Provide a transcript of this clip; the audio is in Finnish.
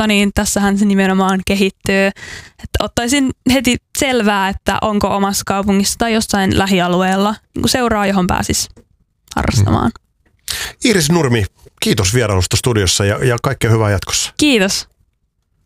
mutta niin tässähän se nimenomaan kehittyy. Että ottaisin heti selvää, että onko omassa kaupungissa tai jossain lähialueella niin seuraa, johon pääsisi harrastamaan. Iiris Nurmi, kiitos vierailusta studiossa ja kaikkea hyvää jatkossa. Kiitos.